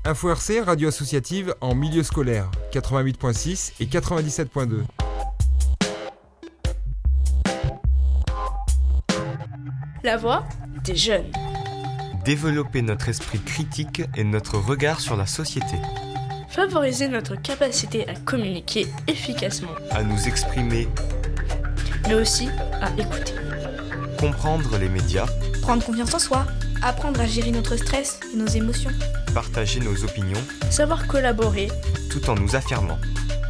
Info RC, radio associative en milieu scolaire, 88.6 et 97.2. La voix des jeunes. Développer notre esprit critique et notre regard sur la société. Favoriser notre capacité à communiquer efficacement. À nous exprimer. Mais aussi à écouter. Comprendre les médias. Prendre confiance en soi. Apprendre à gérer notre stress et nos émotions. Partager nos opinions. Savoir collaborer. Tout en nous affirmant.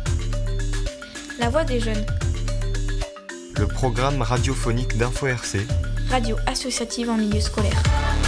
La voix des jeunes. Le programme radiophonique d'Info RC. Radio associative en milieu scolaire.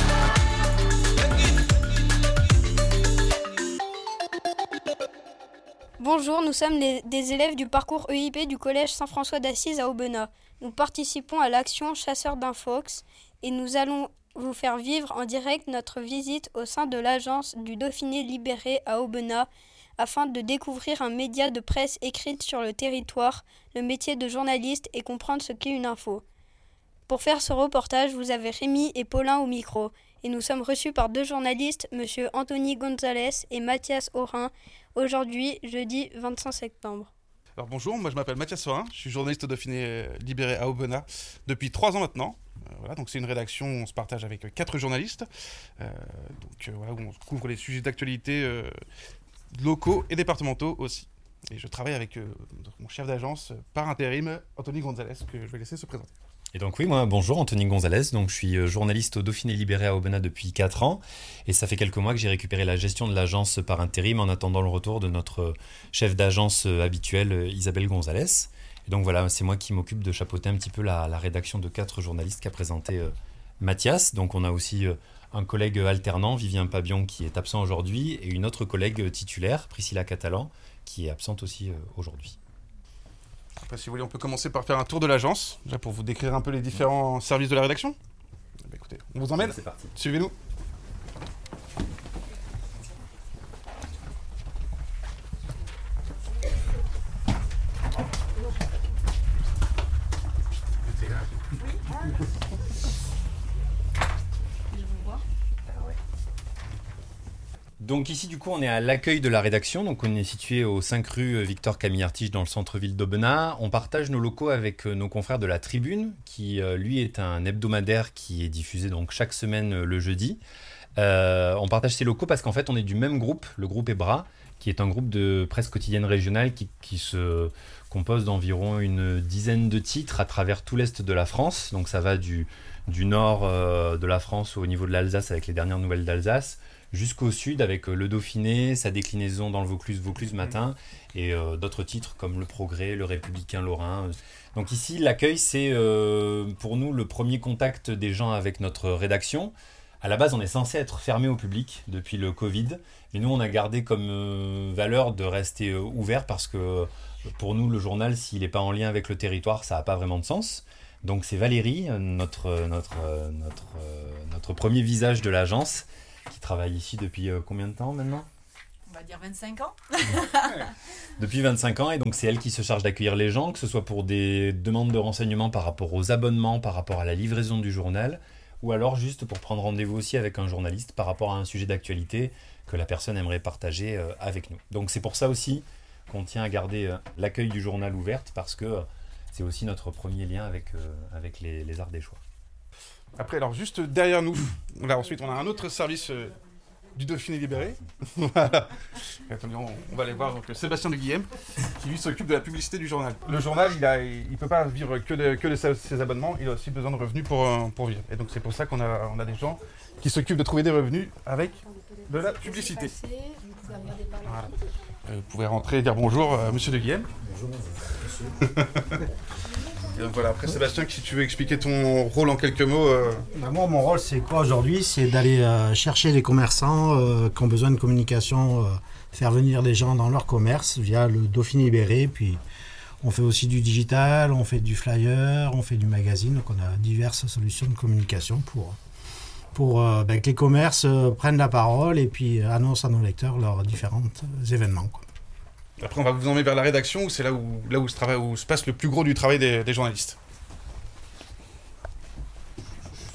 Bonjour, nous sommes des élèves du parcours EIP du collège Saint-François d'Assise à Aubenas. Nous participons à l'action Chasseurs d'infox et nous allons vous faire vivre en direct notre visite au sein de l'agence du Dauphiné libéré à Aubenas afin de découvrir un média de presse écrite sur le territoire, le métier de journaliste et comprendre ce qu'est une info. Pour faire ce reportage, vous avez Rémi et Paulin au micro. Et nous sommes reçus par deux journalistes, M. Anthony Gonzalez et Mathias Aurin, aujourd'hui, jeudi 25 septembre. Alors bonjour, moi je m'appelle Mathias Aurin, je suis journaliste au Dauphiné libéré à Aubenas depuis 3 ans maintenant. Donc c'est une rédaction où on se partage avec 4 journalistes, où on couvre les sujets d'actualité locaux et départementaux aussi. Et je travaille avec mon chef d'agence par intérim, Anthony Gonzalez, que je vais laisser se présenter. Et donc oui, moi, bonjour, Anthony Gonzalez, donc je suis journaliste au Dauphiné libéré à Aubenas depuis 4 ans et ça fait quelques mois que j'ai récupéré la gestion de l'agence par intérim en attendant le retour de notre chef d'agence habituelle, Isabelle Gonzalez. Et donc voilà, c'est moi qui m'occupe de chapeauter un petit peu la rédaction de 4 journalistes qu'a présenté Mathias. Donc on a aussi un collègue alternant, Vivien Pabion, qui est absent aujourd'hui et une autre collègue titulaire, Priscilla Catalan, qui est absente aussi aujourd'hui. Après, si vous voulez, on peut commencer par faire un tour de l'agence, déjà pour vous décrire un peu les différents services de la rédaction. Écoutez, on vous emmène. C'est parti. Suivez-nous. Donc ici du coup on est à l'accueil de la rédaction, donc on est situé au 5 rue Victor Camille Artiche dans le centre-ville d'Aubenas. On partage nos locaux avec nos confrères de la Tribune qui lui est un hebdomadaire qui est diffusé donc chaque semaine le jeudi. On partage ces locaux parce qu'en fait on est du même groupe, le groupe EBRA, qui est un groupe de presse quotidienne régionale qui se compose d'environ une dizaine de titres à travers tout l'est de la France. Donc ça va du nord de la France au niveau de l'Alsace avec les dernières nouvelles d'Alsace, jusqu'au sud avec le Dauphiné, sa déclinaison dans le Vaucluse matin et d'autres titres comme Le Progrès, Le Républicain Lorrain. Donc ici, l'accueil, c'est pour nous le premier contact des gens avec notre rédaction. À la base, on est censé être fermé au public depuis le Covid, mais nous, on a gardé comme valeur de rester ouvert parce que pour nous, le journal, s'il n'est pas en lien avec le territoire, ça n'a pas vraiment de sens. Donc c'est Valérie, notre premier visage de l'agence, qui travaille ici depuis combien de temps maintenant ? On va dire 25 ans. Depuis 25 ans, et donc c'est elle qui se charge d'accueillir les gens, que ce soit pour des demandes de renseignements par rapport aux abonnements, par rapport à la livraison du journal, ou alors juste pour prendre rendez-vous aussi avec un journaliste par rapport à un sujet d'actualité que la personne aimerait partager avec nous. Donc c'est pour ça aussi qu'on tient à garder l'accueil du journal ouverte, parce que c'est aussi notre premier lien avec les arts des choix. Après, alors juste derrière nous, là ensuite on a un autre service du Dauphiné libéré. Voilà. Attendez, on va aller voir donc, Sébastien de Guillem, qui lui s'occupe de la publicité du journal. Le journal, il peut pas vivre que de ses abonnements, il a aussi besoin de revenus pour vivre. Et donc c'est pour ça qu'on a des gens qui s'occupent de trouver des revenus avec de la publicité. Voilà. Vous pouvez rentrer et dire bonjour à Monsieur de Guillem. Bonjour, monsieur. Et donc voilà, après Sébastien, si tu veux expliquer ton rôle en quelques mots. Moi, mon rôle, c'est quoi aujourd'hui ? C'est d'aller chercher les commerçants qui ont besoin de communication, faire venir des gens dans leur commerce via le Dauphiné libéré. Puis on fait aussi du digital, on fait du flyer, on fait du magazine. Donc on a diverses solutions de communication pour que les commerces prennent la parole et puis annoncent à nos lecteurs leurs différents événements, quoi. Après, on va vous emmener vers la rédaction, où c'est là où se passe le plus gros du travail des journalistes.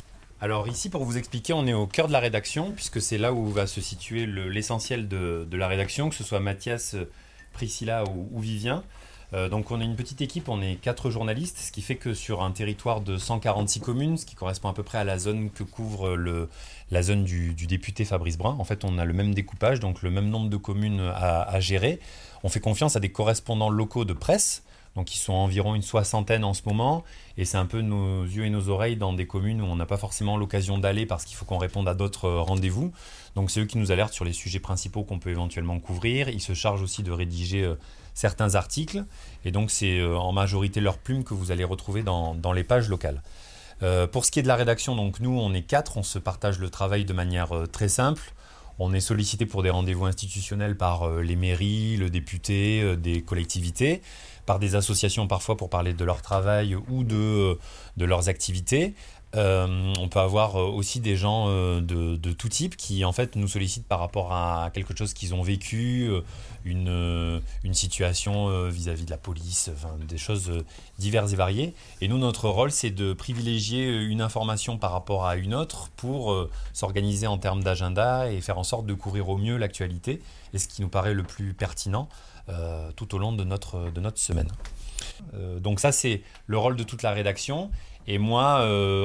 Alors ici, pour vous expliquer, on est au cœur de la rédaction, puisque c'est là où va se situer l'essentiel de la rédaction, que ce soit Mathias, Priscilla ou Vivien. Donc on est une petite équipe, on est 4 journalistes, ce qui fait que sur un territoire de 146 communes, ce qui correspond à peu près à la zone que couvre la zone du député Fabrice Brun, en fait on a le même découpage, donc le même nombre de communes à gérer. On fait confiance à des correspondants locaux de presse, donc ils sont environ une 60aine en ce moment, et c'est un peu nos yeux et nos oreilles dans des communes où on n'a pas forcément l'occasion d'aller parce qu'il faut qu'on réponde à d'autres rendez-vous. Donc c'est eux qui nous alertent sur les sujets principaux qu'on peut éventuellement couvrir. Ils se chargent aussi de rédiger certains articles, et donc c'est en majorité leur plume que vous allez retrouver dans les pages locales. Pour ce qui est de la rédaction, donc nous on est 4, on se partage le travail de manière très simple. On est sollicité pour des rendez-vous institutionnels par les mairies, le député, des collectivités, par des associations parfois pour parler de leur travail ou de leurs activités. On peut avoir aussi des gens de tout type qui en fait nous sollicitent par rapport à quelque chose qu'ils ont vécu, une situation vis-à-vis de la police, des choses diverses et variées. Et nous, notre rôle, c'est de privilégier une information par rapport à une autre pour s'organiser en termes d'agenda et faire en sorte de couvrir au mieux l'actualité et ce qui nous paraît le plus pertinent tout au long de notre semaine. Donc ça, c'est le rôle de toute la rédaction. Et moi,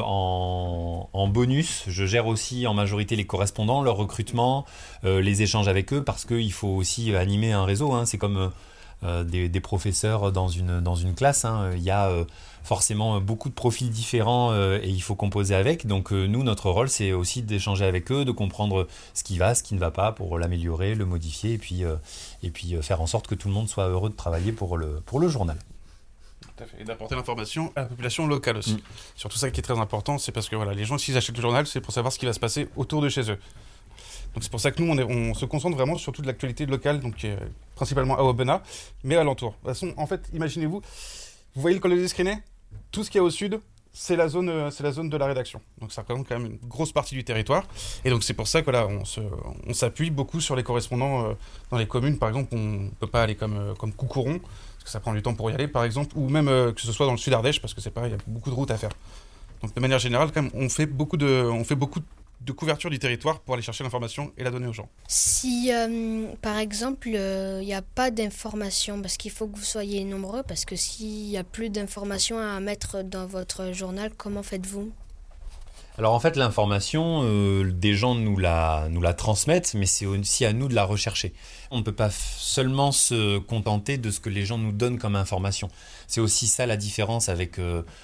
en bonus, je gère aussi en majorité les correspondants, leur recrutement, les échanges avec eux, parce qu'il faut aussi animer un réseau. C'est comme des professeurs dans une classe. Il y a forcément beaucoup de profils différents et il faut composer avec. Donc nous, notre rôle, c'est aussi d'échanger avec eux, de comprendre ce qui va, ce qui ne va pas, pour l'améliorer, le modifier, et puis faire en sorte que tout le monde soit heureux de travailler pour le journal. Et d'apporter l'information à la population locale aussi. Surtout ça qui est très important, c'est parce que voilà, les gens, s'ils achètent le journal, c'est pour savoir ce qui va se passer autour de chez eux. Donc c'est pour ça que nous, on se concentre vraiment sur toute l'actualité locale, donc principalement à Aubenas, mais alentour. De toute façon, en fait, imaginez-vous, vous voyez le col de l'Escrinet ? Tout ce qu'il y a au sud, c'est la zone de la rédaction. Donc ça représente quand même une grosse partie du territoire. Et donc c'est pour ça que là, on s'appuie beaucoup sur les correspondants dans les communes. Par exemple, on ne peut pas aller comme Coucouron, parce que ça prend du temps pour y aller, par exemple, ou même que ce soit dans le sud Ardèche, parce que c'est pareil, il y a beaucoup de routes à faire. Donc de manière générale, quand même, on fait beaucoup de couverture du territoire pour aller chercher l'information et la donner aux gens. Si, par exemple, il n'y a pas d'informations, parce qu'il faut que vous soyez nombreux, parce que s'il n'y a plus d'informations à mettre dans votre journal, comment faites-vous ? Alors en fait, l'information, des gens nous la transmettent, mais c'est aussi à nous de la rechercher. On ne peut pas seulement se contenter de ce que les gens nous donnent comme information. C'est aussi ça la différence avec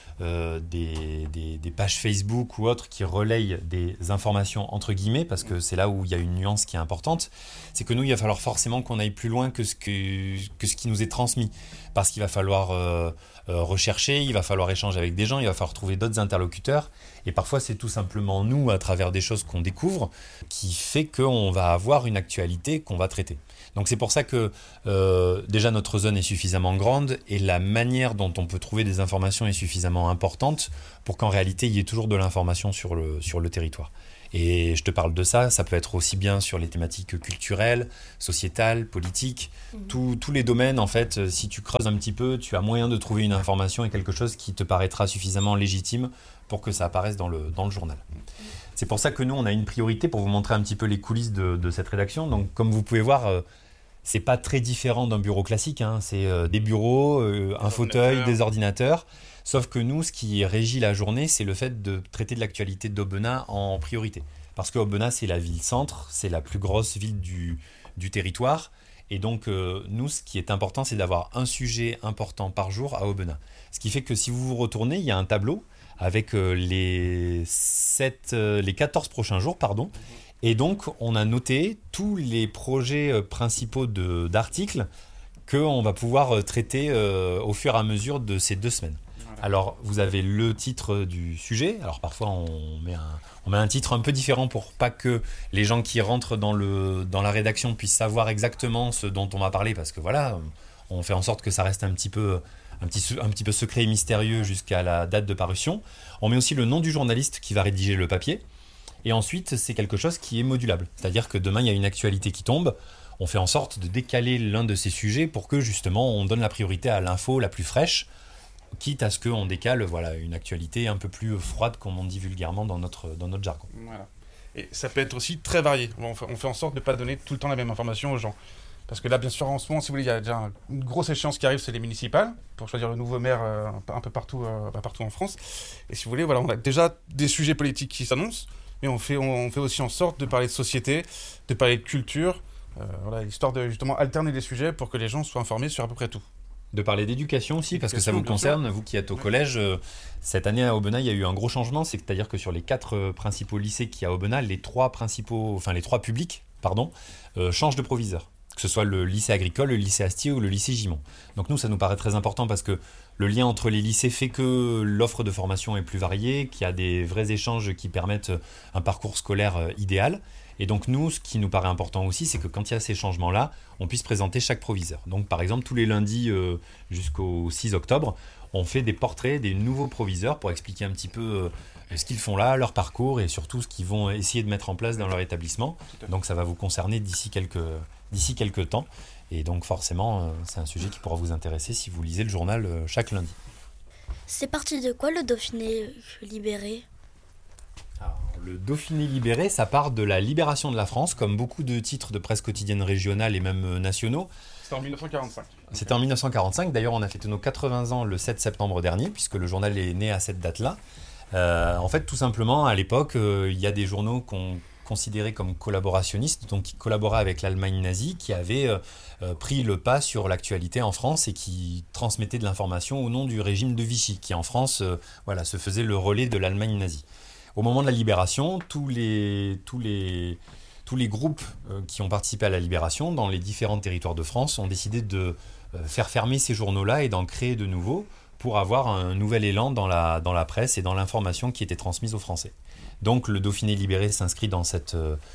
des pages Facebook ou autres qui relayent des informations entre guillemets, parce que c'est là où il y a une nuance qui est importante. C'est que nous, il va falloir forcément qu'on aille plus loin que ce qui nous est transmis. Parce qu'il va falloir rechercher, il va falloir échanger avec des gens, il va falloir trouver d'autres interlocuteurs. Et parfois, c'est tout simplement nous, à travers des choses qu'on découvre, qui fait qu'on va avoir une actualité qu'on va traiter. Donc c'est pour ça que déjà notre zone est suffisamment grande et la manière dont on peut trouver des informations est suffisamment importante pour qu'en réalité, il y ait toujours de l'information sur le territoire. Et je te parle de ça, ça peut être aussi bien sur les thématiques culturelles, sociétales, politiques, tous les domaines en fait, si tu creuses un petit peu, tu as moyen de trouver une information et quelque chose qui te paraîtra suffisamment légitime pour que ça apparaisse dans le journal. C'est pour ça que nous, on a une priorité pour vous montrer un petit peu les coulisses de cette rédaction. Donc comme vous pouvez voir, c'est pas très différent d'un bureau classique, c'est des bureaux, un fauteuil, des ordinateurs. Sauf que nous, ce qui régit la journée, c'est le fait de traiter de l'actualité d'Aubenas en priorité. Parce que Aubenas, c'est la ville-centre, c'est la plus grosse ville du territoire. Et donc, nous, ce qui est important, c'est d'avoir un sujet important par jour à Aubenas. Ce qui fait que si vous vous retournez, il y a un tableau avec les 14 prochains jours, pardon. Et donc, on a noté tous les projets principaux d'articles qu'on va pouvoir traiter au fur et à mesure de ces 2 semaines. Alors, vous avez le titre du sujet. Alors, parfois, on met un titre un peu différent pour pas que les gens qui rentrent dans la rédaction puissent savoir exactement ce dont on va parler. Parce que voilà, on fait en sorte que ça reste un petit peu secret et mystérieux jusqu'à la date de parution. On met aussi le nom du journaliste qui va rédiger le papier. Et ensuite, c'est quelque chose qui est modulable. C'est-à-dire que demain, il y a une actualité qui tombe. On fait en sorte de décaler l'un de ces sujets pour que, justement, on donne la priorité à l'info la plus fraîche, quitte à ce qu'on décale une actualité un peu plus froide, comme on dit vulgairement dans notre jargon. Voilà. Et ça peut être aussi très varié. On fait en sorte de ne pas donner tout le temps la même information aux gens. Parce que là, bien sûr, en ce moment, si vous voulez, il y a déjà une grosse échéance qui arrive, c'est les municipales, pour choisir le nouveau maire un peu partout en France. Et si vous voulez, voilà, on a déjà des sujets politiques qui s'annoncent, mais on fait aussi en sorte de parler de société, de parler de culture, histoire de justement alterner les sujets pour que les gens soient informés sur à peu près tout. De parler d'éducation aussi, parce que ça vous concerne, vous qui êtes au collège. Cette année à Aubenas, il y a eu un gros changement, c'est-à-dire que sur les 4 principaux lycées qu'il y a à Aubenas, les 3 publics, changent de proviseur. Que ce soit le lycée agricole, le lycée Astier ou le lycée Gimont. Donc nous, ça nous paraît très important parce que le lien entre les lycées fait que l'offre de formation est plus variée, qu'il y a des vrais échanges qui permettent un parcours scolaire idéal. Et donc nous, ce qui nous paraît important aussi, c'est que quand il y a ces changements-là, on puisse présenter chaque proviseur. Donc par exemple, tous les lundis jusqu'au 6 octobre, on fait des portraits des nouveaux proviseurs pour expliquer un petit peu ce qu'ils font là, leur parcours et surtout ce qu'ils vont essayer de mettre en place dans leur établissement. Donc ça va vous concerner d'ici quelques temps. Et donc forcément, c'est un sujet qui pourra vous intéresser si vous lisez le journal chaque lundi. C'est parti de quoi le Dauphiné libéré ? Alors, le Dauphiné libéré, ça part de la libération de la France, comme beaucoup de titres de presse quotidienne régionale et même nationaux. C'était en 1945. C'était en 1945. D'ailleurs, on a fêté nos 80 ans le 7 septembre dernier, puisque le journal est né à cette date-là. En fait, tout simplement, à l'époque, il y a des journaux qu'on considérés comme collaborationnistes, donc qui collaboraient avec l'Allemagne nazie, qui avaient pris le pas sur l'actualité en France et qui transmettaient de l'information au nom du régime de Vichy, qui en France se faisait le relais de l'Allemagne nazie. Au moment de la libération, tous les groupes qui ont participé à la libération dans les différents territoires de France ont décidé de faire fermer ces journaux-là et d'en créer de nouveaux pour avoir un nouvel élan dans la presse et dans l'information qui était transmise aux Français. Donc le Dauphiné libéré s'inscrit dans cette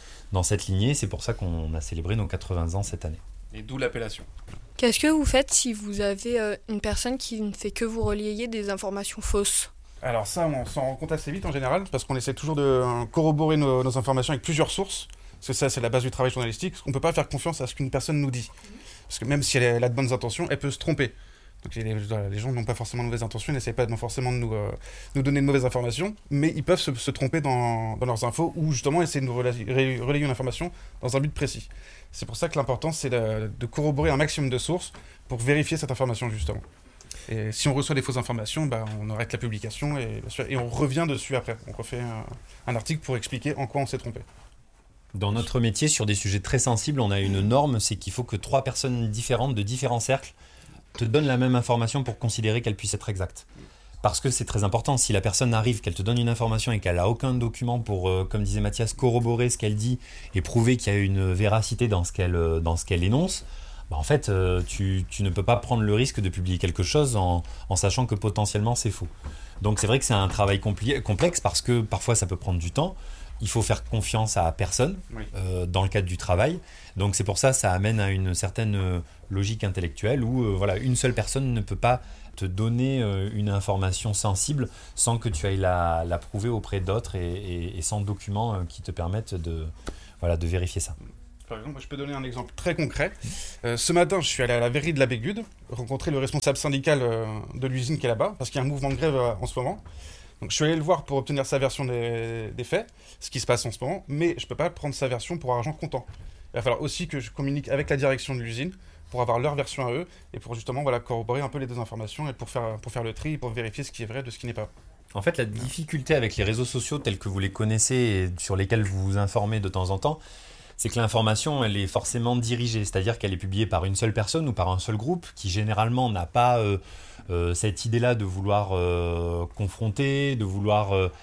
lignée, c'est pour ça qu'on a célébré nos 80 ans cette année. Et d'où l'appellation. Qu'est-ce que vous faites si vous avez une personne qui ne fait que vous relayer des informations fausses ? Alors ça, on s'en rend compte assez vite en général, parce qu'on essaie toujours de corroborer nos informations avec plusieurs sources, parce que ça, c'est la base du travail journalistique. On ne peut pas faire confiance à ce qu'une personne nous dit, parce que même si elle a de bonnes intentions, elle peut se tromper. Donc les gens n'ont pas forcément de mauvaises intentions, ils n'essaient pas forcément de nous donner de mauvaises informations, mais ils peuvent se tromper dans leurs infos, ou justement essayer de nous relayer une information dans un but précis. C'est pour ça que l'important, c'est de corroborer un maximum de sources pour vérifier cette information, justement. Et si on reçoit des fausses informations, on arrête la publication et on revient dessus après. On refait un article pour expliquer en quoi on s'est trompé. Dans notre métier, sur des sujets très sensibles, on a une norme, c'est qu'il faut que 3 personnes différentes de différents cercles te donnent la même information pour considérer qu'elle puisse être exacte. Parce que c'est très important, si la personne arrive, qu'elle te donne une information et qu'elle n'a aucun document pour, comme disait Mathias, corroborer ce qu'elle dit et prouver qu'il y a une véracité dans ce qu'elle énonce, en fait, tu ne peux pas prendre le risque de publier quelque chose en sachant que potentiellement c'est faux. Donc c'est vrai que c'est un travail complexe parce que parfois ça peut prendre du temps. Il faut faire confiance à personne dans le cadre du travail. Donc c'est pour ça amène à une certaine logique intellectuelle où une seule personne ne peut pas te donner une information sensible sans que tu ailles la prouver auprès d'autres et sans documents qui te permettent de vérifier ça. Par exemple, je peux donner un exemple très concret. Ce matin, je suis allé à la verrerie de la Bégude, rencontrer le responsable syndical de l'usine qui est là-bas, parce qu'il y a un mouvement de grève en ce moment. Donc je suis allé le voir pour obtenir sa version des faits, ce qui se passe en ce moment, mais je ne peux pas prendre sa version pour argent comptant. Il va falloir aussi que je communique avec la direction de l'usine pour avoir leur version à eux et pour justement corroborer un peu les deux informations et pour faire le tri et pour vérifier ce qui est vrai de ce qui n'est pas. En fait, la difficulté avec les réseaux sociaux tels que vous les connaissez et sur lesquels vous vous informez de temps en temps, c'est que l'information, elle est forcément dirigée, c'est-à-dire qu'elle est publiée par une seule personne ou par un seul groupe qui généralement n'a pas cette idée-là de vouloir confronter, de vouloir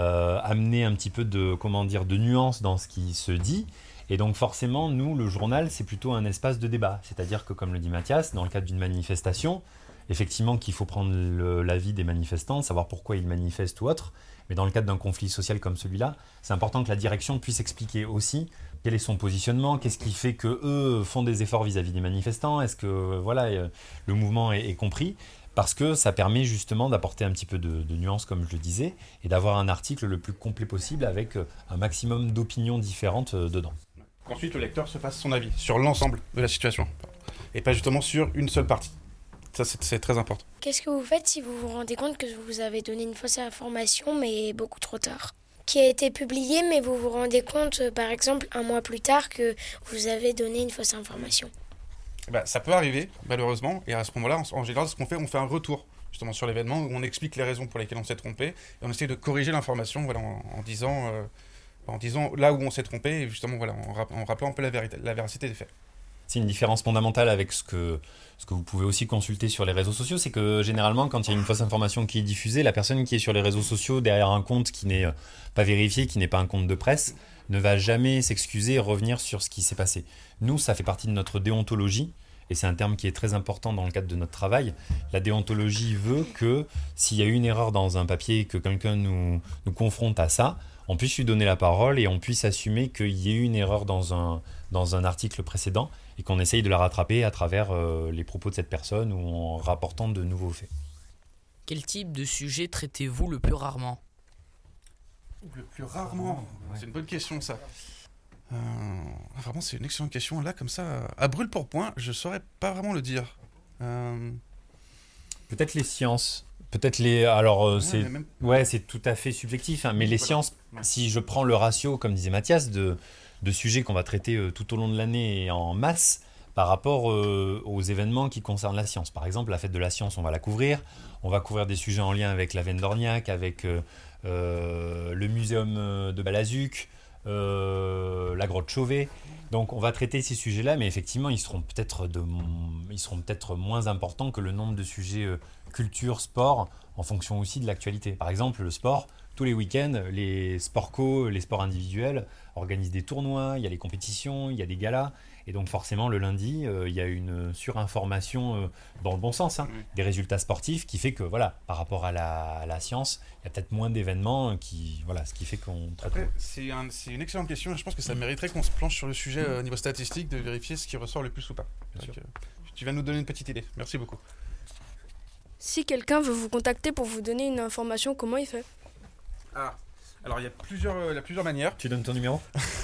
amener un petit peu de nuance dans ce qui se dit. Et donc forcément, nous, le journal, c'est plutôt un espace de débat. C'est-à-dire que, comme le dit Mathias, dans le cadre d'une manifestation, effectivement qu'il faut prendre l'avis des manifestants, savoir pourquoi ils manifestent ou autre. Mais dans le cadre d'un conflit social comme celui-là, c'est important que la direction puisse expliquer aussi quel est son positionnement, qu'est-ce qui fait qu'eux font des efforts vis-à-vis des manifestants, est-ce que le mouvement est compris, parce que ça permet justement d'apporter un petit peu de nuance, comme je le disais, et d'avoir un article le plus complet possible avec un maximum d'opinions différentes dedans. Qu'ensuite le lecteur se fasse son avis sur l'ensemble de la situation, et pas justement sur une seule partie. Ça, c'est très important. Qu'est-ce que vous faites si vous vous rendez compte que vous avez donné une fausse information, mais beaucoup trop tard, qui a été publiée, mais vous vous rendez compte, par exemple, 1 mois plus tard, que vous avez donné une fausse information? Ça peut arriver, malheureusement, et à ce moment-là, en général, ce qu'on fait, on fait un retour justement sur l'événement où on explique les raisons pour lesquelles on s'est trompé et on essaie de corriger l'information en disant là où on s'est trompé et justement en rappelant un peu la véracité des faits. C'est une différence fondamentale avec ce que vous pouvez aussi consulter sur les réseaux sociaux, c'est que généralement quand il y a une fausse information qui est diffusée, la personne qui est sur les réseaux sociaux derrière un compte qui n'est pas vérifié, qui n'est pas un compte de presse, ne va jamais s'excuser et revenir sur ce qui s'est passé. Nous, ça fait partie de notre déontologie, et c'est un terme qui est très important dans le cadre de notre travail. La déontologie veut que s'il y a eu une erreur dans un papier, que quelqu'un nous confronte à ça, on puisse lui donner la parole et on puisse assumer qu'il y ait eu une erreur dans un article précédent et qu'on essaye de la rattraper à travers les propos de cette personne ou en rapportant de nouveaux faits. Quel type de sujet traitez-vous le plus rarement ? Le plus rarement, c'est une bonne question ça. Vraiment, c'est une excellente question. Là, comme ça, à brûle pour point, je saurais pas vraiment le dire. Peut-être les sciences. Peut-être les. Alors, même... c'est tout à fait subjectif, hein, mais les sciences, si je prends le ratio, comme disait Mathias, de sujets qu'on va traiter tout au long de l'année et en masse par rapport aux événements qui concernent la science. Par exemple, la fête de la science, on va la couvrir. On va couvrir des sujets en lien avec la veine d'Orniac, avec le muséum de Balazuc, la grotte Chauvet. Donc on va traiter ces sujets-là, mais effectivement ils seront peut-être moins importants que le nombre de sujets culture, sport, en fonction aussi de l'actualité. Par exemple, le sport, tous les week-ends, les sports co, les sports individuels organisent des tournois, il y a les compétitions, il y a des galas, et donc forcément le lundi, il y a une surinformation dans le bon sens, des résultats sportifs qui fait que par rapport à la science, il y a peut-être moins d'événements ce qui fait qu'on traite. Après, c'est une excellente question, je pense que ça mériterait qu'on se planche sur le sujet au niveau statistique, de vérifier ce qui ressort le plus ou pas. Tu vas nous donner une petite idée, merci beaucoup. Si quelqu'un veut vous contacter pour vous donner une information, comment il fait ? Alors il y a plusieurs manières. Tu donnes ton numéro ?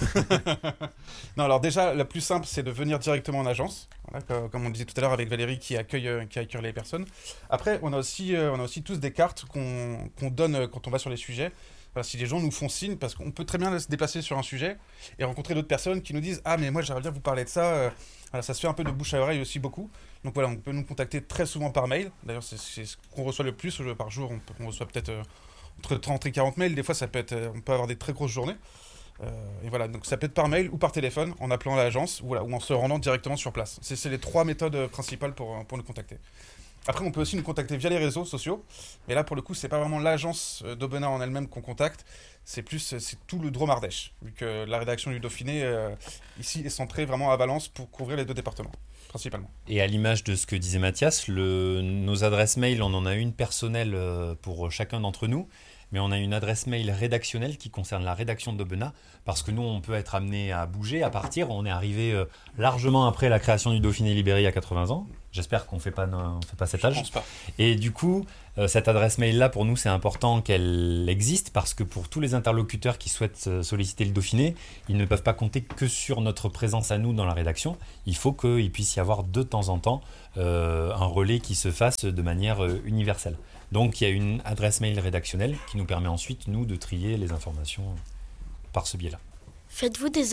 Non, alors déjà la plus simple c'est de venir directement en agence, comme on disait tout à l'heure avec Valérie qui accueille les personnes. Après on a aussi tous des cartes qu'on donne quand on va sur les sujets. Si les gens nous font signe, parce qu'on peut très bien se déplacer sur un sujet et rencontrer d'autres personnes qui nous disent « Ah mais moi j'aimerais bien vous parler de ça », ça se fait un peu de bouche à oreille aussi beaucoup. Donc voilà, on peut nous contacter très souvent par mail. D'ailleurs c'est ce qu'on reçoit le plus par jour, on reçoit peut-être entre 30 et 40 mails, des fois on peut avoir des très grosses journées. Et voilà, donc ça peut être par mail ou par téléphone en appelant l'agence ou en se rendant directement sur place. C'est les 3 méthodes principales pour nous contacter. Après, on peut aussi nous contacter via les réseaux sociaux. Mais là, pour le coup, c'est pas vraiment l'agence d'Aubenas en elle-même qu'on contacte. C'est tout le Drôme Ardèche. Vu que la rédaction du Dauphiné, ici, est centrée vraiment à Valence pour couvrir les 2 départements, principalement. Et à l'image de ce que disait Mathias, nos adresses mail, on en a une personnelle pour chacun d'entre nous. Mais on a une adresse mail rédactionnelle qui concerne la rédaction d'Aubenas, parce que nous, on peut être amené à bouger, à partir. On est arrivé largement après la création du Dauphiné libéré il y a 80 ans. J'espère qu'on ne fait pas cet âge. Je pense pas. Et du coup, cette adresse mail-là, pour nous, c'est important qu'elle existe, parce que pour tous les interlocuteurs qui souhaitent solliciter le Dauphiné, ils ne peuvent pas compter que sur notre présence à nous dans la rédaction. Il faut qu'il puisse y avoir de temps en temps un relais qui se fasse de manière universelle. Donc il y a une adresse mail rédactionnelle qui nous permet ensuite, nous, de trier les informations par ce biais-là. Faites-vous des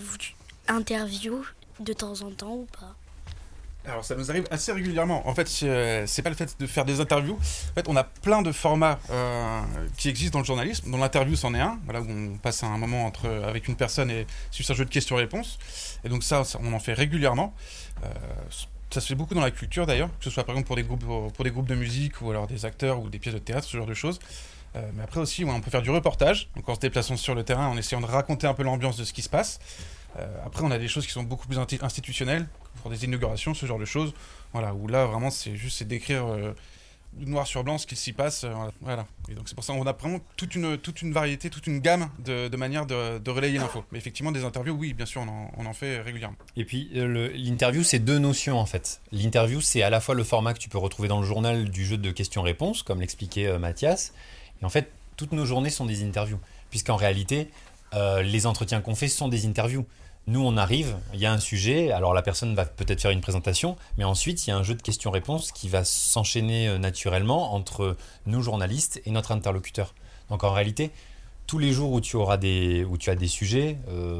interviews de temps en temps ou pas ? Alors ça nous arrive assez régulièrement. En fait, c'est pas le fait de faire des interviews. En fait, on a plein de formats qui existent dans le journalisme, dont l'interview c'en est un, où on passe un moment avec une personne et c'est un jeu de questions-réponses. Et donc ça, on en fait régulièrement. Ça se fait beaucoup dans la culture d'ailleurs, que ce soit par exemple pour des groupes de musique ou alors des acteurs ou des pièces de théâtre, ce genre de choses. Mais après aussi, on peut faire du reportage, donc en se déplaçant sur le terrain, en essayant de raconter un peu l'ambiance de ce qui se passe. Après, on a des choses qui sont beaucoup plus institutionnelles, pour des inaugurations, ce genre de choses. Où là, vraiment, c'est d'écrire noir sur blanc ce qu'il s'y passe. Voilà. Et donc c'est pour ça qu'on a vraiment toute une variété, toute une gamme de manières de relayer l'info. Mais effectivement, des interviews, oui, bien sûr, on en fait régulièrement. Et puis, l'interview, c'est 2 notions, en fait. L'interview, c'est à la fois le format que tu peux retrouver dans le journal du jeu de questions-réponses, comme l'expliquait Mathias. Et en fait, toutes nos journées sont des interviews. Puisqu'en réalité, les entretiens qu'on fait sont des interviews. Nous, on arrive, il y a un sujet, alors la personne va peut-être faire une présentation, mais ensuite, il y a un jeu de questions-réponses qui va s'enchaîner naturellement entre nous, journalistes, et notre interlocuteur. Donc en réalité, tous les jours où tu as des sujets,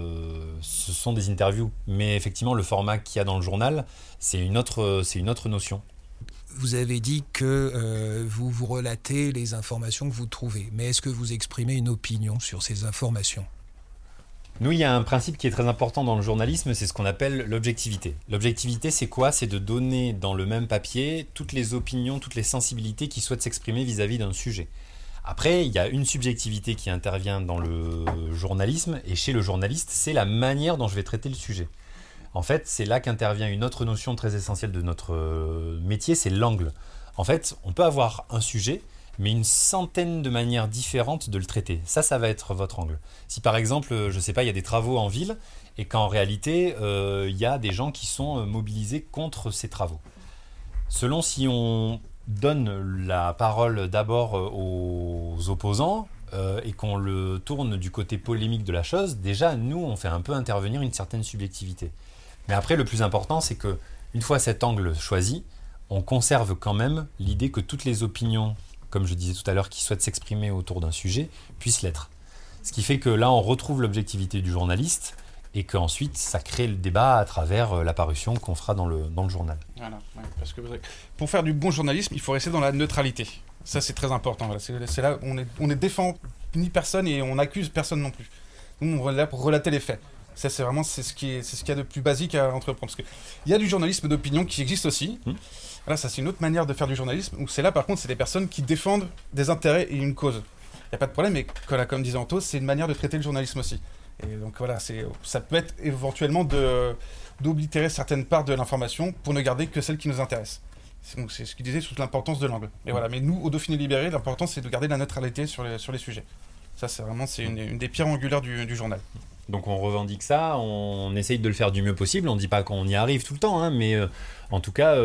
ce sont des interviews. Mais effectivement, le format qu'il y a dans le journal, c'est une autre notion. Vous avez dit que vous relatez les informations que vous trouvez. Mais est-ce que vous exprimez une opinion sur ces informations ? Nous, il y a un principe qui est très important dans le journalisme, c'est ce qu'on appelle l'objectivité. L'objectivité, c'est quoi ? C'est de donner dans le même papier toutes les opinions, toutes les sensibilités qui souhaitent s'exprimer vis-à-vis d'un sujet. Après, il y a une subjectivité qui intervient dans le journalisme, et chez le journaliste, c'est la manière dont je vais traiter le sujet. En fait, c'est là qu'intervient une autre notion très essentielle de notre métier, c'est l'angle. En fait, on peut avoir un sujet, mais une centaine de manières différentes de le traiter. Ça va être votre angle. Si par exemple, je ne sais pas, il y a des travaux en ville, et qu'en réalité, il y a des gens qui sont mobilisés contre ces travaux. Selon si on donne la parole d'abord aux opposants et qu'on le tourne du côté polémique de la chose, déjà, nous, on fait un peu intervenir une certaine subjectivité. Mais après, le plus important, c'est que une fois cet angle choisi, on conserve quand même l'idée que toutes les opinions, comme je disais tout à l'heure, qui souhaitent s'exprimer autour d'un sujet, puissent l'être. Ce qui fait que là, on retrouve l'objectivité du journaliste et qu'ensuite, ça crée le débat à travers la parution qu'on fera dans le journal. Voilà, ouais, parce que pour faire du bon journalisme, il faut rester dans la neutralité. Ça, c'est très important. Voilà. C'est là où on ne défend ni personne et on n'accuse personne non plus. Nous, on est là pour relater les faits. Ça, c'est ce qu'il y a de plus basique à entreprendre. Parce qu'il y a du journalisme d'opinion qui existe aussi. Voilà, ça, c'est une autre manière de faire du journalisme. Où c'est là, par contre, c'est des personnes qui défendent des intérêts et une cause. Il n'y a pas de problème, mais comme disait Anto, c'est une manière de traiter le journalisme aussi. Et donc voilà, ça peut être éventuellement d'oblitérer certaines parts de l'information pour ne garder que celles qui nous intéressent. C'est ce qu'il disait, toute l'importance de l'angle. Et voilà, mais nous, au Dauphiné Libéré, l'important, c'est de garder la neutralité sur les sujets. Ça, c'est une des pierres angulaires du journal. Donc on revendique ça, on essaye de le faire du mieux possible, on ne dit pas qu'on y arrive tout le temps, hein, mais en tout cas,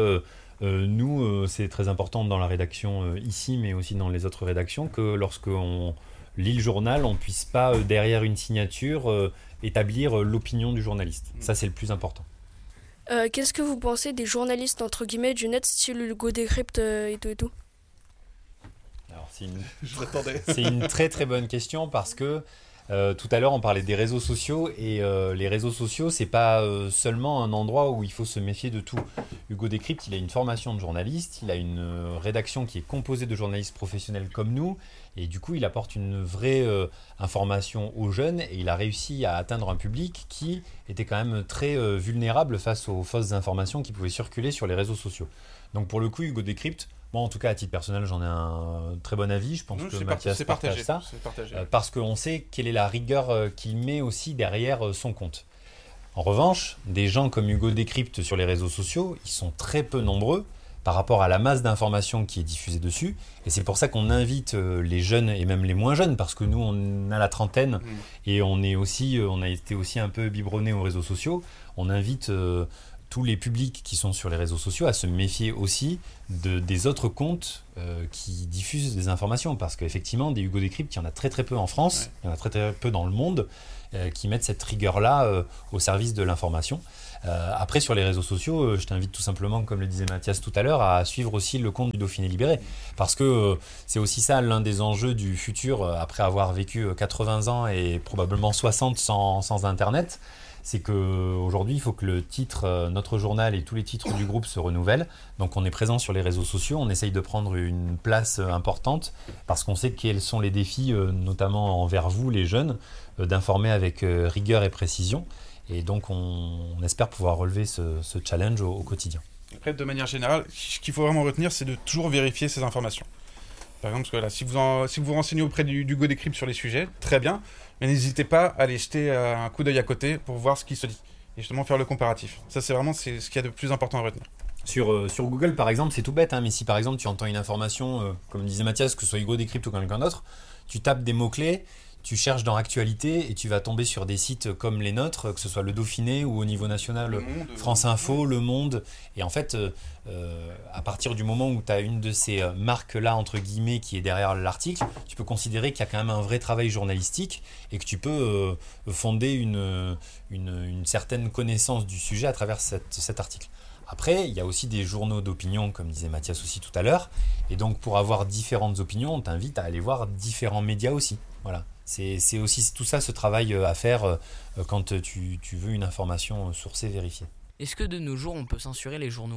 nous, c'est très important dans la rédaction ici, mais aussi dans les autres rédactions, que lorsqu'on lit le journal, on ne puisse pas, derrière une signature, établir l'opinion du journaliste. Ça, c'est le plus important. Qu'est-ce que vous pensez des journalistes, entre guillemets, du net, style Hugo Décrypte et tout ? Alors, c'est une très très bonne question parce que tout à l'heure on parlait des réseaux sociaux et les réseaux sociaux c'est pas seulement un endroit où il faut se méfier de tout. Hugo Décrypte, il a une formation de journaliste, il a une rédaction qui est composée de journalistes professionnels comme nous et du coup il apporte une vraie information aux jeunes et il a réussi à atteindre un public qui était quand même très vulnérable face aux fausses informations qui pouvaient circuler sur les réseaux sociaux. Donc pour le coup Hugo Décrypte, moi, en tout cas, à titre personnel, j'en ai un très bon avis. Je pense que Mathias partage ça. Parce qu'on sait quelle est la rigueur qu'il met aussi derrière son compte. En revanche, des gens comme Hugo Décrypte sur les réseaux sociaux, ils sont très peu nombreux par rapport à la masse d'informations qui est diffusée dessus. Et c'est pour ça qu'on invite les jeunes et même les moins jeunes, parce que nous, on a la trentaine et on a été aussi un peu biberonnés aux réseaux sociaux. On invite tous les publics qui sont sur les réseaux sociaux à se méfier aussi des autres comptes qui diffusent des informations parce qu'effectivement des Hugo Décrypte il y en a très très peu en France, il y en a très très peu dans le monde qui mettent cette rigueur-là au service de l'information. Après sur les réseaux sociaux, je t'invite tout simplement, comme le disait Mathias tout à l'heure, à suivre aussi le compte du Dauphiné Libéré parce que c'est aussi ça l'un des enjeux du futur après avoir vécu 80 ans et probablement 60 sans Internet. C'est qu'aujourd'hui, il faut que le titre, notre journal et tous les titres du groupe se renouvellent. Donc on est présent sur les réseaux sociaux, on essaye de prendre une place importante parce qu'on sait quels sont les défis, notamment envers vous, les jeunes, d'informer avec rigueur et précision. Et donc on espère pouvoir relever ce challenge au quotidien. Après, de manière générale, ce qu'il faut vraiment retenir, c'est de toujours vérifier ces informations. Par exemple, parce que là, si vous vous renseignez auprès du Hugo Décrypte sur les sujets, très bien, mais n'hésitez pas à aller jeter un coup d'œil à côté pour voir ce qui se dit et justement faire le comparatif. Ça, c'est ce qu'il y a de plus important à retenir. Sur Google, par exemple, c'est tout bête, hein, mais si par exemple tu entends une information, comme disait Mathias, que ce soit Hugo Décrypte ou quelqu'un d'autre, tu tapes des mots-clés, tu cherches dans Actualité et tu vas tomber sur des sites comme les nôtres, que ce soit le Dauphiné ou au niveau national, France Info, Le Monde. Et en fait, à partir du moment où tu as une de ces marques-là, entre guillemets, qui est derrière l'article, tu peux considérer qu'il y a quand même un vrai travail journalistique et que tu peux fonder une certaine connaissance du sujet à travers cet article. Après, il y a aussi des journaux d'opinion, comme disait Mathias aussi tout à l'heure. Et donc, pour avoir différentes opinions, on t'invite à aller voir différents médias aussi. Voilà. C'est aussi tout ça, ce travail à faire quand tu veux une information sourcée, vérifiée. Est-ce que de nos jours, on peut censurer les journaux ?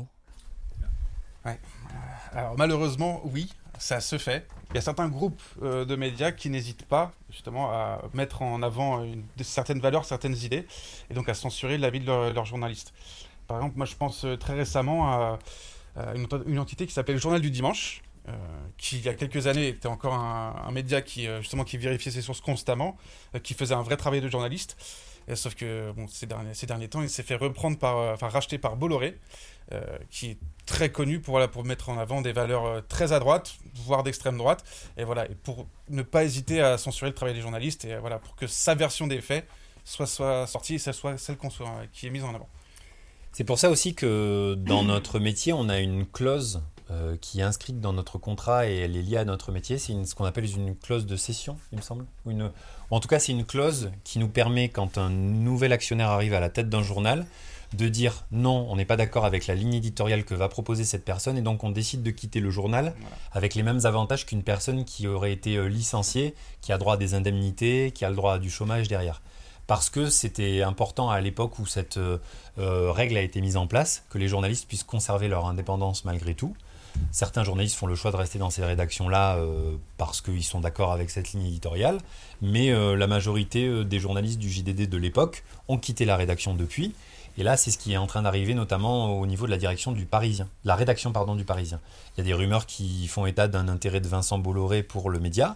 Ouais. Alors malheureusement, oui, ça se fait. Il y a certains groupes de médias qui n'hésitent pas justement à mettre en avant certaines valeurs, certaines idées, et donc à censurer l'avis de leurs journalistes. Par exemple, moi je pense très récemment à une entité qui s'appelle le Journal du Dimanche, qui il y a quelques années était encore un média qui vérifiait ses sources constamment, qui faisait un vrai travail de journaliste. Sauf que ces derniers temps, il s'est fait racheter par Bolloré, qui est très connu pour mettre en avant des valeurs très à droite, voire d'extrême droite, et pour ne pas hésiter à censurer le travail des journalistes, et pour que sa version des faits soit sortie et soit celle qui est mise en avant. C'est pour ça aussi que dans notre métier, on a une clause qui est inscrite dans notre contrat et elle est liée à notre métier. C'est ce qu'on appelle une clause de cession, il me semble. Ou en tout cas, c'est une clause qui nous permet, quand un nouvel actionnaire arrive à la tête d'un journal, de dire non, on n'est pas d'accord avec la ligne éditoriale que va proposer cette personne et donc on décide de quitter le journal avec les mêmes avantages qu'une personne qui aurait été licenciée, qui a droit à des indemnités, qui a le droit à du chômage derrière. Parce que c'était important à l'époque où cette règle a été mise en place, que les journalistes puissent conserver leur indépendance malgré tout. Certains journalistes font le choix de rester dans ces rédactions-là parce qu'ils sont d'accord avec cette ligne éditoriale, mais la majorité des journalistes du JDD de l'époque ont quitté la rédaction depuis. Et là, c'est ce qui est en train d'arriver, notamment au niveau de la direction du Parisien, la rédaction du Parisien. Il y a des rumeurs qui font état d'un intérêt de Vincent Bolloré pour le média.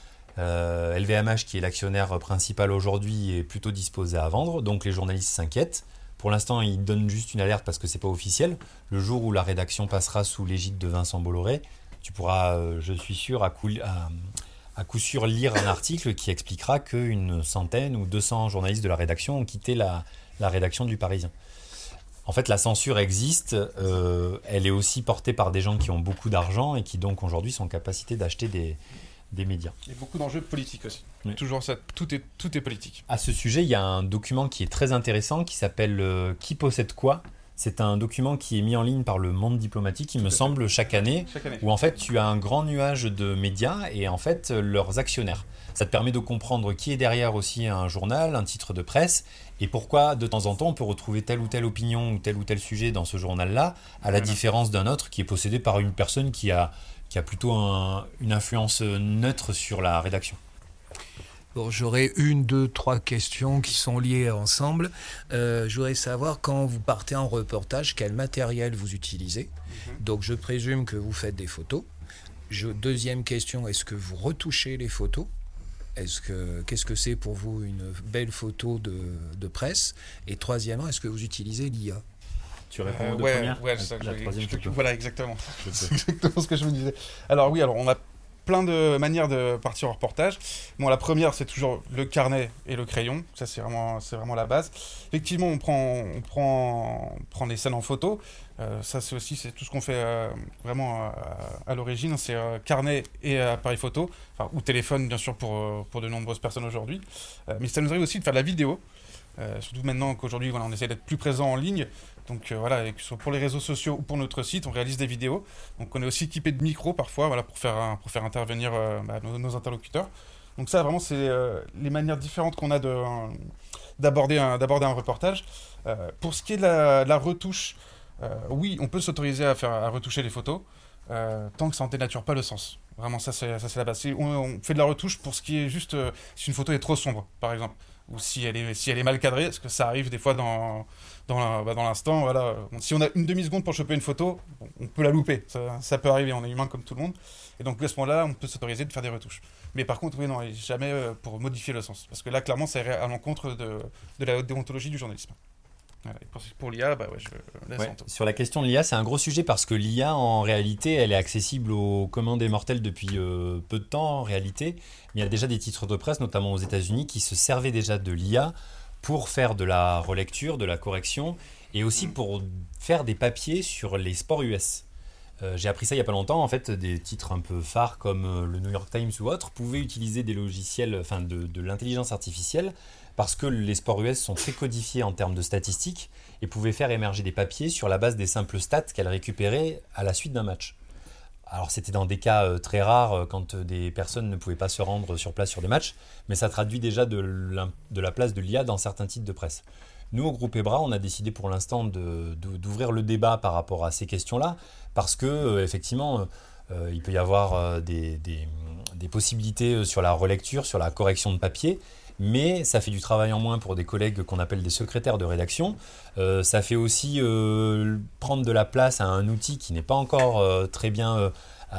LVMH, qui est l'actionnaire principal aujourd'hui, est plutôt disposé à vendre, donc les journalistes s'inquiètent. Pour l'instant, ils donnent juste une alerte parce que c'est pas officiel. Le jour où la rédaction passera sous l'égide de Vincent Bolloré, tu pourras, je suis sûr, à coup sûr lire un article qui expliquera qu'une centaine ou 200 journalistes de la rédaction ont quitté la rédaction du Parisien. En fait, la censure existe, elle est aussi portée par des gens qui ont beaucoup d'argent et qui donc aujourd'hui sont en capacité d'acheter des médias. Et beaucoup d'enjeux politiques aussi. Oui. Toujours ça, tout est politique. À ce sujet, il y a un document qui est très intéressant qui s'appelle « Qui possède quoi ?» C'est un document qui est mis en ligne par le Monde diplomatique, il me semble, chaque année, où en fait tu as un grand nuage de médias et en fait leurs actionnaires. Ça te permet de comprendre qui est derrière aussi un journal, un titre de presse, et pourquoi de temps en temps on peut retrouver telle ou telle opinion ou tel sujet dans ce journal-là, à la différence d'un autre qui est possédé par une personne qui a plutôt une influence neutre sur la rédaction. Bon, j'aurais 1, 2, 3 questions qui sont liées ensemble. Je voudrais savoir, quand vous partez en reportage, quel matériel vous utilisez. Donc je présume que vous faites des photos. Deuxième question, est-ce que vous retouchez les photos ? Qu'est-ce que c'est pour vous une belle photo de presse ? Et troisièmement, est-ce que vous utilisez l'IA ? Tu réponds aux deux premières ? Voilà, exactement. C'est exactement ce que je me disais. Alors on a plein de manières de partir en reportage. Bon, la première, c'est toujours le carnet et le crayon. Ça, c'est vraiment la base. Effectivement, on prend les scènes en photo. Ça, c'est tout ce qu'on fait vraiment à l'origine. C'est carnet et appareil photo, ou téléphone, bien sûr, pour de nombreuses personnes aujourd'hui. Mais ça nous arrive aussi de faire de la vidéo. Surtout maintenant qu'aujourd'hui, on essaie d'être plus présent en ligne. Donc et que ce soit pour les réseaux sociaux ou pour notre site, on réalise des vidéos. Donc on est aussi équipé de micros parfois, pour faire intervenir nos interlocuteurs. Donc ça, vraiment, c'est les manières différentes qu'on a d'aborder un reportage. Pour ce qui est de la retouche, oui, on peut s'autoriser à retoucher les photos, tant que ça n'en dénature pas le sens. Vraiment, ça c'est la base. On fait de la retouche pour ce qui est juste si une photo est trop sombre, par exemple, ou si elle est mal cadrée, parce que ça arrive des fois dans l'instant. Voilà. Si on a une demi-seconde pour choper une photo, on peut la louper. Ça peut arriver, on est humain comme tout le monde. Et donc à ce moment-là, on peut s'autoriser de faire des retouches. Mais par contre, jamais pour modifier le sens. Parce que là, clairement, ça irait à l'encontre de la haute déontologie du journalisme. Voilà, pour l'IA, je laisse Anto. Sur la question de l'IA, c'est un gros sujet parce que l'IA, en réalité, elle est accessible aux communs des mortels depuis peu de temps, en réalité. Mais il y a déjà des titres de presse, notamment aux États-Unis, qui se servaient déjà de l'IA pour faire de la relecture, de la correction, et aussi pour faire des papiers sur les sports US. J'ai appris ça il n'y a pas longtemps. En fait, des titres un peu phares comme le New York Times ou autre pouvaient utiliser des logiciels, de l'intelligence artificielle, parce que les sports US sont très codifiés en termes de statistiques et pouvaient faire émerger des papiers sur la base des simples stats qu'elles récupéraient à la suite d'un match. Alors c'était dans des cas très rares quand des personnes ne pouvaient pas se rendre sur place sur des matchs, mais ça traduit déjà de la place de l'IA dans certains titres de presse. Nous, au groupe EBRA, on a décidé pour l'instant d'ouvrir le débat par rapport à ces questions-là, parce que effectivement, il peut y avoir des possibilités sur la relecture, sur la correction de papier, mais ça fait du travail en moins pour des collègues qu'on appelle des secrétaires de rédaction. Ça fait aussi prendre de la place à un outil qui n'est pas encore très bien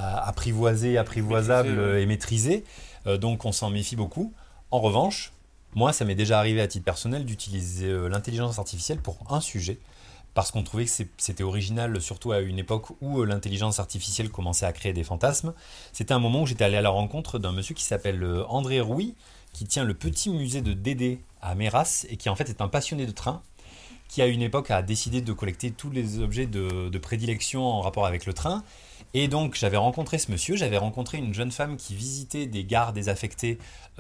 apprivoisable et maîtrisé, donc on s'en méfie beaucoup. En revanche, moi, ça m'est déjà arrivé à titre personnel d'utiliser l'intelligence artificielle pour un sujet, parce qu'on trouvait que c'était original, surtout à une époque où l'intelligence artificielle commençait à créer des fantasmes. C'était un moment où j'étais allé à la rencontre d'un monsieur qui s'appelle André Rouy, qui tient le petit musée de Dédé à Méras, et qui en fait est un passionné de train, qui à une époque a décidé de collecter tous les objets de prédilection en rapport avec le train. Et donc j'avais rencontré ce monsieur, j'avais rencontré une jeune femme qui visitait des gares désaffectées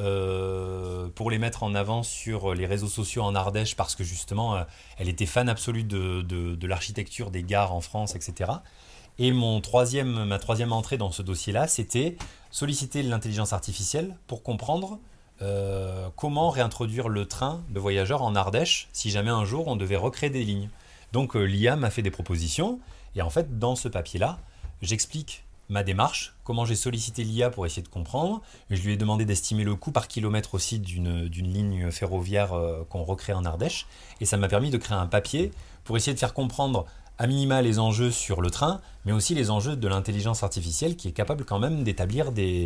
pour les mettre en avant sur les réseaux sociaux en Ardèche, parce que justement elle était fan absolue de l'architecture des gares en France, etc. Et ma troisième entrée dans ce dossier-là, c'était solliciter l'intelligence artificielle pour comprendre comment réintroduire le train de voyageurs en Ardèche si jamais un jour on devait recréer des lignes. Donc l'IA m'a fait des propositions, et en fait dans ce papier-là, j'explique ma démarche, comment j'ai sollicité l'IA pour essayer de comprendre. Je lui ai demandé d'estimer le coût par kilomètre aussi d'une ligne ferroviaire qu'on recrée en Ardèche. Et ça m'a permis de créer un papier pour essayer de faire comprendre à minima les enjeux sur le train, mais aussi les enjeux de l'intelligence artificielle qui est capable quand même d'établir des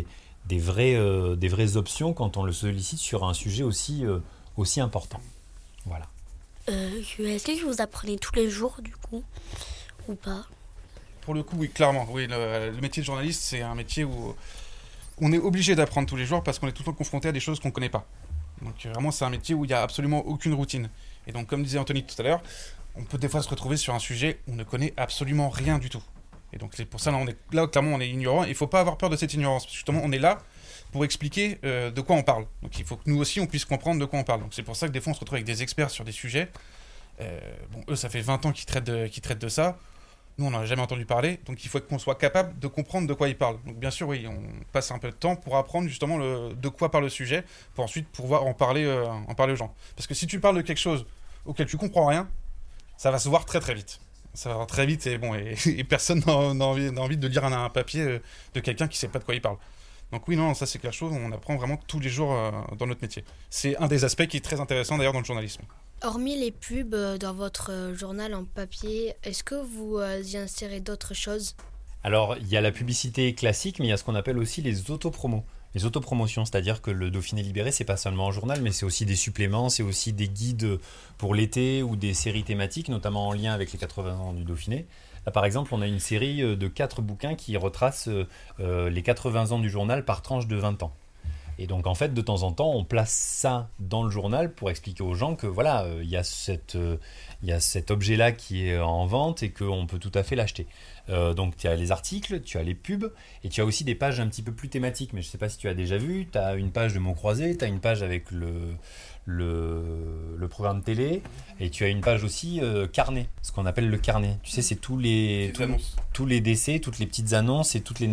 vraies options quand on le sollicite sur un sujet aussi important. Voilà. Est-ce que vous apprenez tous les jours du coup ou pas ? Pour le coup, oui, clairement. Oui, le métier de journaliste, c'est un métier où on est obligé d'apprendre tous les jours parce qu'on est tout le temps confronté à des choses qu'on ne connaît pas. Donc vraiment, c'est un métier où il n'y a absolument aucune routine. Et donc, comme disait Anthony tout à l'heure, on peut des fois se retrouver sur un sujet où on ne connaît absolument rien du tout. Et donc, c'est pour ça, clairement, on est ignorant. Il ne faut pas avoir peur de cette ignorance. Parce que justement, on est là pour expliquer de quoi on parle. Donc, il faut que nous aussi, on puisse comprendre de quoi on parle. Donc, c'est pour ça que des fois, on se retrouve avec des experts sur des sujets. Eux, ça fait 20 ans qu'ils traitent de ça. Nous, on n'en a jamais entendu parler, donc il faut qu'on soit capable de comprendre de quoi ils parlent. Donc bien sûr, oui, on passe un peu de temps pour apprendre justement de quoi parle le sujet, pour ensuite pouvoir en parler aux gens. Parce que si tu parles de quelque chose auquel tu comprends rien, ça va se voir très très vite. Ça va voir très vite et personne n'a envie de lire un papier de quelqu'un qui ne sait pas de quoi il parle. Donc oui, non, ça c'est quelque chose on apprend vraiment tous les jours dans notre métier. C'est un des aspects qui est très intéressant d'ailleurs dans le journalisme. Hormis les pubs dans votre journal en papier, est-ce que vous y insérez d'autres choses ? Alors, il y a la publicité classique, mais il y a ce qu'on appelle aussi les autopromos. Les autopromotions, c'est-à-dire que le Dauphiné Libéré, c'est pas seulement un journal, mais c'est aussi des suppléments, c'est aussi des guides pour l'été ou des séries thématiques, notamment en lien avec les 80 ans du Dauphiné. Là, par exemple, on a une série de 4 bouquins qui retracent les 80 ans du journal par tranche de 20 ans. Et donc en fait, de temps en temps, on place ça dans le journal pour expliquer aux gens que voilà, il y a cet objet-là qui est en vente et qu'on peut tout à fait l'acheter. Donc tu as les articles, tu as les pubs et tu as aussi des pages un petit peu plus thématiques. Mais je ne sais pas si tu as déjà vu, tu as une page de mots croisés, tu as une page avec le programme télé et tu as une page aussi carnet, ce qu'on appelle le carnet. Tu sais, c'est tous les décès, toutes les petites annonces et toutes les